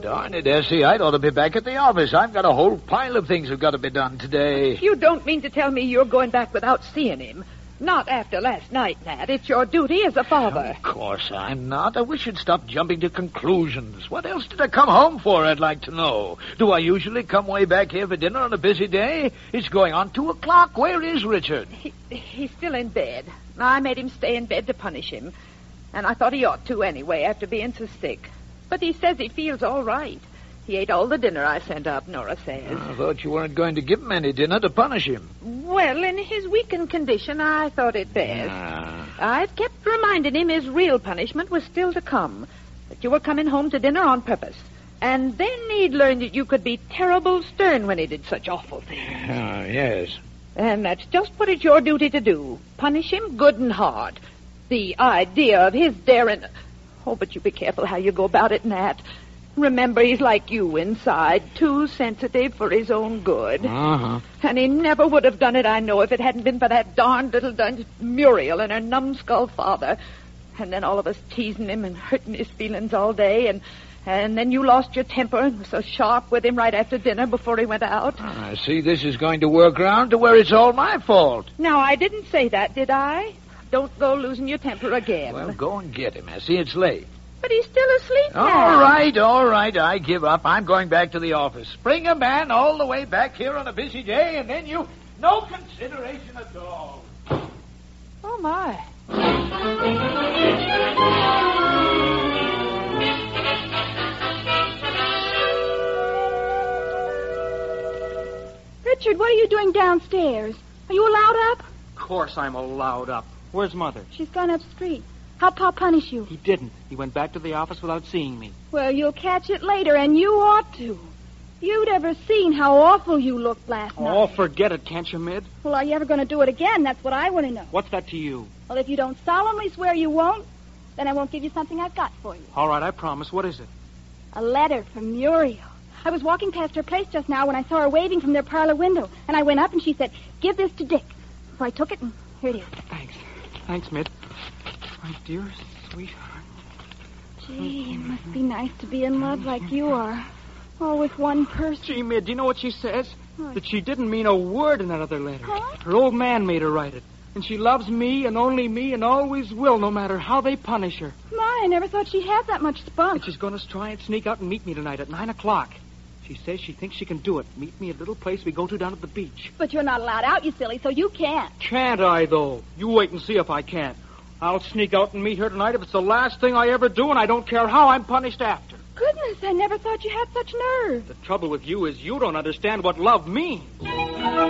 Darn it, Essie, I'd ought to be back at the office. I've got a whole pile of things that have got to be done today. You don't mean to tell me you're going back without seeing him? Not after last night, Nat. It's your duty as a father. Of course I'm not. I wish you'd stop jumping to conclusions. What else did I come home for, I'd like to know? Do I usually come way back here for dinner on a busy day? It's going on 2 o'clock. Where is Richard? He's still in bed. I made him stay in bed to punish him. And I thought he ought to anyway, after being so sick. But he says he feels all right. He ate all the dinner I sent up, Nora says. I thought you weren't going to give him any dinner to punish him. Well, in his weakened condition, I thought it best. I've kept reminding him his real punishment was still to come. That you were coming home to dinner on purpose. And then he'd learn that you could be terrible stern when he did such awful things. Yes. And that's just what it's your duty to do. Punish him good and hard. The idea of his daring... Oh, but you be careful how you go about it, Nat. Remember, he's like you inside, too sensitive for his own good. Uh-huh. And he never would have done it, I know, if it hadn't been for that darned little Muriel and her numbskull father. And then all of us teasing him and hurting his feelings all day. And then you lost your temper and were so sharp with him right after dinner before he went out. I see this is going to work around to where it's all my fault. Now, I didn't say that, did I? Don't go losing your temper again. Well, go and get him, Essie. It's late. But he's still asleep now. All right. I give up. I'm going back to the office. Bring a man all the way back here on a busy day, and then you... No consideration at all. Oh, my. Richard, what are you doing downstairs? Are you allowed up? Of course I'm allowed up. Where's Mother? She's gone up street. How'd Pa punish you? He didn't. He went back to the office without seeing me. Well, you'll catch it later, and you ought to. You'd ever seen how awful you looked last night. Oh, forget it, can't you, Mid? Well, are you ever going to do it again? That's what I want to know. What's that to you? Well, if you don't solemnly swear you won't, then I won't give you something I've got for you. All right, I promise. What is it? A letter from Muriel. I was walking past her place just now when I saw her waving from their parlor window, and I went up and she said, "Give this to Dick." So I took it, and here it is. Thanks, Mid. My dear sweetheart. Gee, it must be nice to be in love like you are. All with one person. Gee, Mid, do you know what she says? What? That she didn't mean a word in that other letter. Huh? Her old man made her write it. And she loves me and only me and always will, no matter how they punish her. My, I never thought she had that much spunk. And she's going to try and sneak out and meet me tonight at 9 o'clock. She says she thinks she can do it. Meet me at a little place we go to down at the beach. But you're not allowed out, you silly, so you can't. Can't I, though? You wait and see if I can. I'll sneak out and meet her tonight if it's the last thing I ever do, and I don't care how I'm punished after. Goodness, I never thought you had such nerve. The trouble with you is you don't understand what love means.